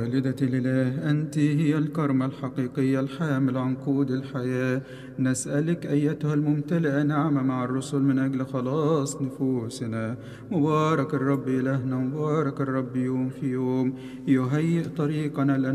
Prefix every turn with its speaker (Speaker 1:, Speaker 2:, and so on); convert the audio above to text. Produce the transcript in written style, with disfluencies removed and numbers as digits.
Speaker 1: والدة الإله، أنت هي الكرمة الحقيقية الحامل عنقود الحياة. نسألك أيتها الممتلئة نعمة مع الرسل من أجل خلاص نفوسنا. مبارك الرب إلهنا، مبارك الرب يوم في يوم يهيئ طريقنا لنا